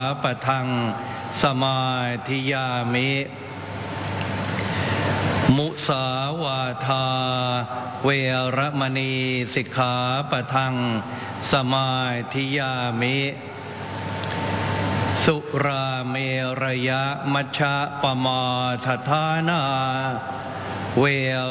ปะทังสมาธิยามิมุสาวาทาเวรมณีสิกขาปะทังสมาธิยามิสุราเมรยมัชฌะปมาทฐานาเว